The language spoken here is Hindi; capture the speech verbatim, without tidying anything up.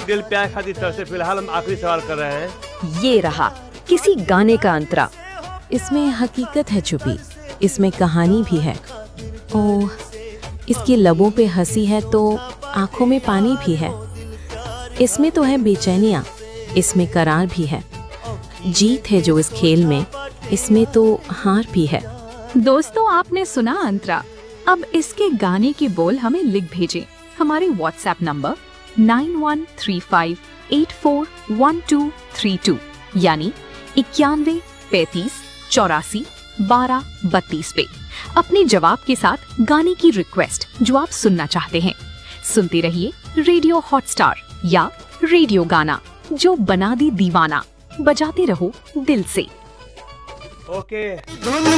दिल प्यार खाती तरह से फिलहाल हम आखिरी सवाल कर रहे हैं। ये रहा किसी गाने का अंतरा। इसमें हकीकत है छुपी, इसमें कहानी भी है। ओह, इसके लबों पे हंसी है तो आंखों में पानी भी है। इसमें तो है बेचैनियाँ, इसमें करार भी है। जीत है जो इस खेल में, इसमें तो हार भी है। दोस्तों, आपने सुना अंतरा। अब इसके गाने के बोल हमें लिख भेजें हमारे WhatsApp number nine one three five eight four one two three to यानी इक्यानवे पैंतीस चौरासी बारह बत्तीस पे अपने जवाब के साथ गाने की रिक्वेस्ट जो आप सुनना चाहते हैं। सुनते रहिए रेडियो हॉटस्टार या रेडियो गाना, जो बना दी दीवाना। बजाते रहो दिल से। ओके।